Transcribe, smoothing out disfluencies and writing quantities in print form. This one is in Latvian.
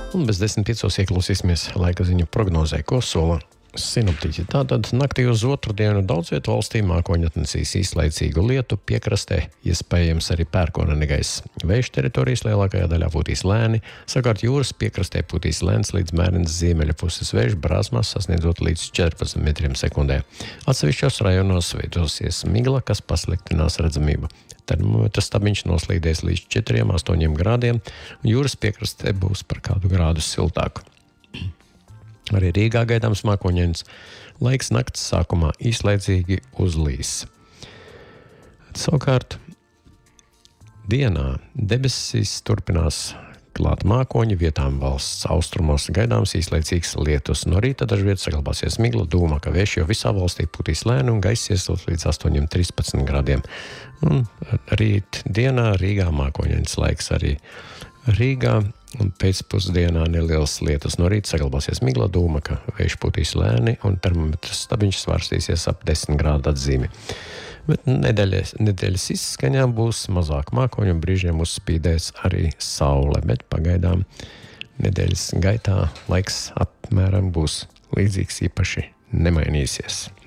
Un bez 10:05 ieklausīsimies laika ziņu prognozē, ko sola sinoptiķi. Tātad naktī uz otrdienu daudz vietu valstī mākoņi atnesīs īslaicīgu lietu, piekrastē iespējams arī pērkona negaiss. Vējš teritorijas lielākajā daļā pūtīs lēni, savukārt jūras piekrastē pūtīs lēns līdz mērens ziemeļa puses vējš brāzmās sasniedzot līdz 14 metriem sekundē. Atsevišķos rajonos veidosies migla, kas pasliktinās redzamību. Termometra stabiņš noslīdēs līdz 4–8 grādiem, un jūras piekrastē būs par kādu grādu siltāku. Arī Rīgā gaidāms mākoņains laiks nakts sākumā īslaicīgi uzlīs. Savukārt dienā debesis turpinās klāt mākoņi, vietām valsts austrumos gaidāms īslaicīgs lietus. No rīta dažviet saglabāsies migla, dūma, ka vējš jau visā valstī pūtīs lēni un gaiss iesils līdz 8–13 grādiem. Un rīt dienā Rīgā mākoņains laiks arī Rīgā. Un pēcpusdienā neliels lietus. No rīta saglabāsies migla, dūma, ka vējš pūtīs lēni un termometrs stabiņš svārstīsies ap 10 grādu atzīmi. Bet nedēļas izskaņā būs mazāk mākoņu un brīžiem uzspīdēs arī saule, bet pagaidām nedēļas gaitā laiks apmēram būs līdzīgs, īpaši nemainīsies.